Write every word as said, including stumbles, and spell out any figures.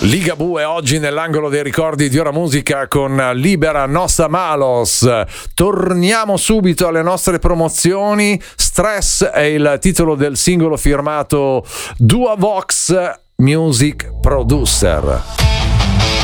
Ligabue oggi nell'angolo dei ricordi di Ora Musica con Libera Nossa Malos. Torniamo subito alle nostre promozioni. Stress è il titolo del singolo firmato Dua Vox Music Producer.